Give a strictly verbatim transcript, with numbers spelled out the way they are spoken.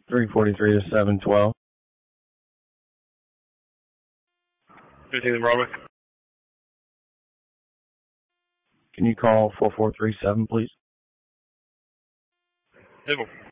three forty-three to seven twelve. fifteenth Broadway. Can you call four four three seven, please? Table.